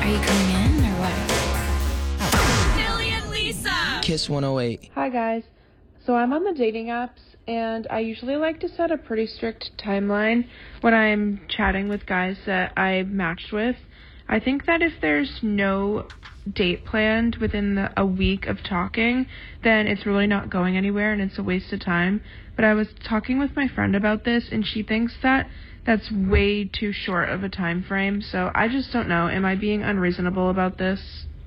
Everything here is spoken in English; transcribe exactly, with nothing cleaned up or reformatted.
Are you coming in or what? Billy and Lisa! Kiss one oh eight. Hi guys. So I'm on the dating apps, and I usually like to set a pretty strict timeline when I'm chatting with guys that I matched with. I think that if there's no date planned within the, a week of talking, then it's really not going anywhere and it's a waste of time. But I was talking with my friend about this, and she thinks that that's way too short of a time frame. So I just don't know. Am I being unreasonable about this?